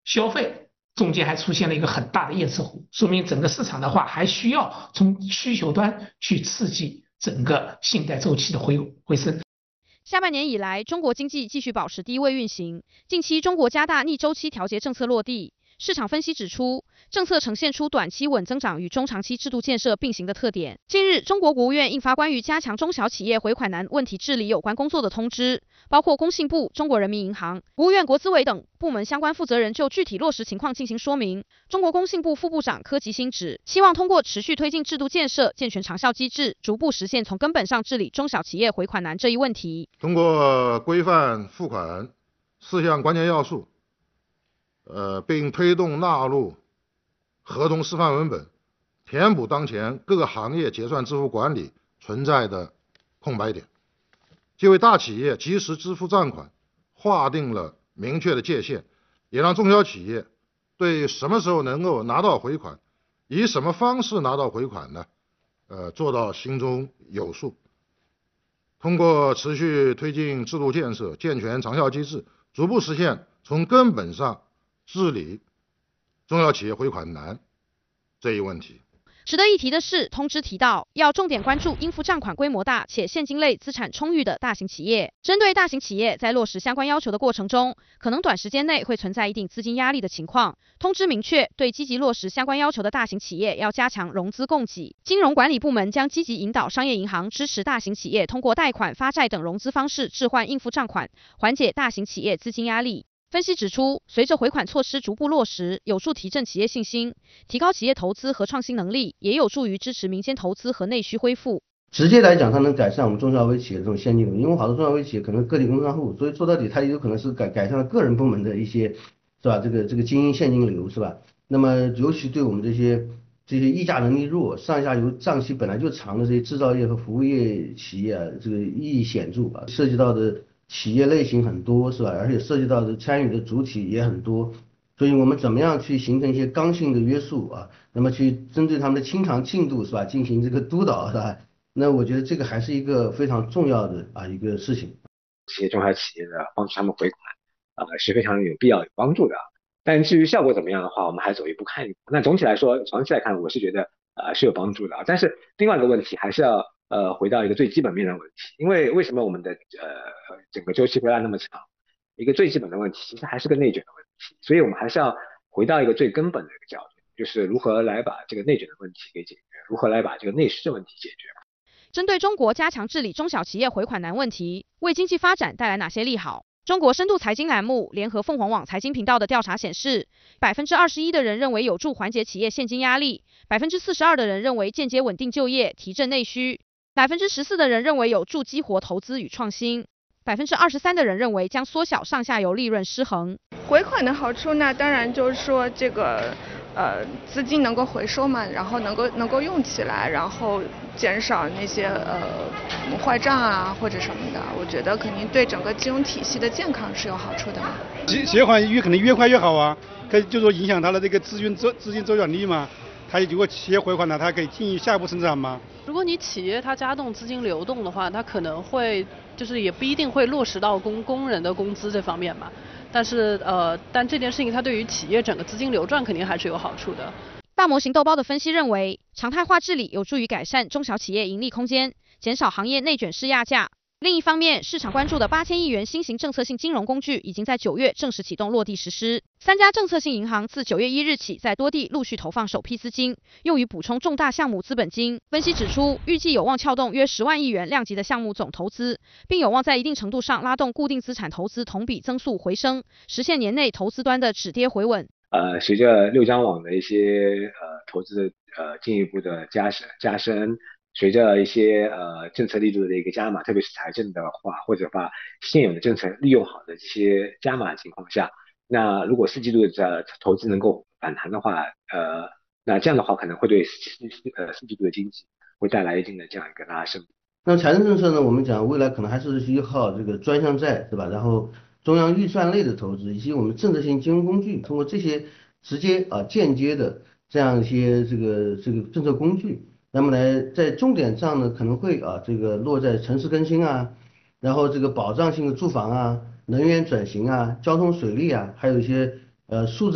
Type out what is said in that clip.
消费中间还出现了一个很大的堰塞湖，说明整个市场的话还需要从需求端去刺激整个信贷周期的回升。 下半年以来，中国经济继续保持低位运行，近期中国加大逆周期调节政策落地。市场分析指出，政策呈现出短期稳增长与中长期制度建设并行的特点。近日，中国国务院印发关于加强中小企业回款难问题治理有关工作的通知，包括工信部、中国人民银行、国务院国资委等部门相关负责人就具体落实情况进行说明。中国工信部副部长柯吉新指，希望通过持续推进制度建设，健全长效机制，逐步实现从根本上治理中小企业回款难这一问题。 通过规范付款4项关键要素，并推动纳入合同示范文本，填补当前各个行业结算支付管理存在的空白点，既为大企业及时支付账款划定了明确的界限，也让中小企业对什么时候能够拿到回款，以什么方式拿到回款呢？做到心中有数。通过持续推进制度建设，健全长效机制，逐步实现从根本上治理中小企业回款难这一问题。 值得一提的是，通知提到要重点关注应付账款规模大且现金类资产充裕的大型企业。针对大型企业在落实相关要求的过程中，可能短时间内会存在一定资金压力的情况。通知明确，对积极落实相关要求的大型企业要加强融资供给，金融管理部门将积极引导商业银行支持大型企业通过贷款、发债等融资方式置换应付账款，缓解大型企业资金压力。分析指出，随着回款措施逐步落实，有助提振企业信心，提高企业投资和创新能力，也有助于支持民间投资和内需恢复。 直接来讲，它能改善我们中小微企业的这种现金流，因为好多中小微企业可能个体工商户，所以说到底它也有可能是改善了个人部门的一些，是吧？这个经营现金流，是吧？那么尤其对我们这些议价能力弱、上下游账期本来就长的这些制造业和服务业企业啊，这个意义显著啊，涉及到的企业类型很多，是吧？而且涉及到的参与的主体也很多，所以我们怎么样去形成一些刚性的约束啊？那么去针对他们的清偿进度，是吧？进行这个督导，是吧？那我觉得这个还是一个非常重要的一个事情。 这些中小企业的帮助他们回款是非常有必要有帮助的。但至于效果怎么样的话，我们还走一步看一步。那总体来说，长期来看，我是觉得是有帮助的。但是另外一个问题还是要回到一个最基本面的问题，因为什么我们的整个周期回来那么长？一个最基本的问题其实还是个内卷的问题，所以我们还是要回到一个最根本的一个角度，就是如何来把这个内卷的问题给解决，如何来把这个内需的问题解决。 针对中国加强治理中小企业回款难问题，为经济发展带来哪些利好？中国深度财经栏目联合凤凰网财经频道的调查显示，21%的人认为有助缓解企业现金压力，42%的人认为间接稳定就业、提振内需，14%的人认为有助激活投资与创新，23%的人认为将缩小上下游利润失衡。 回款的好处呢，当然就是说这个资金能够回收嘛，然后能够用起来，然后减少那些坏账啊或者什么的，我觉得肯定对整个金融体系的健康是有好处的。 结款可能越快越好啊，可以就说影响它的这个资金周转率嘛。它如果企业回款了，它可以进行下一步生产嘛。 如果你企业它加动资金流动的话，它可能会就是也不一定会落实到工人的工资这方面嘛。但这件事情它对于企业整个资金流转肯定还是有好处的。 大模型豆包的分析认为，常态化治理有助于改善中小企业盈利空间，减少行业内卷式压价。另一方面，市场关注的8000亿元新型政策性金融工具已经在9月正式启动落地实施。3家政策性银行自9月1日起在多地陆续投放首批资金，用于补充重大项目资本金。分析指出，预计有望撬动约10万亿元量级的项目总投资，并有望在一定程度上拉动固定资产投资同比增速回升，实现年内投资端的止跌回稳。 随着六张网的一些投资进一步的加深，随着一些政策力度的一个加码，特别是财政的话，或者把现有的政策利用好的这些加码情况下，那如果四季度的投资能够反弹的话，那这样的话可能会对四季度的经济会带来一定的这样一个拉升。 那财政政策呢，我们讲未来可能还是依靠这个专项债，对吧？然后中央预算类的投资，以及我们政策性金融工具，通过这些直接间接的这样一些这个政策工具。那么呢，在重点上呢，可能会这个落在城市更新啊，然后这个保障性的住房啊、能源转型啊、交通水利啊，还有一些数字。